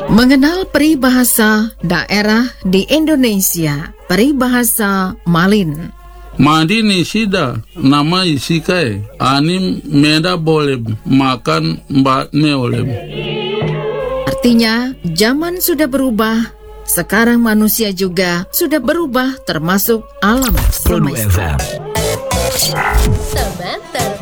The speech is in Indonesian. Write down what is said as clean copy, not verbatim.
Mengenal peribahasa daerah di Indonesia, peribahasa Malin. Madini sida nama isikai anim meda boleh makan mbak neolem. Artinya, zaman sudah berubah, sekarang manusia juga sudah berubah termasuk alam semesta. Sobat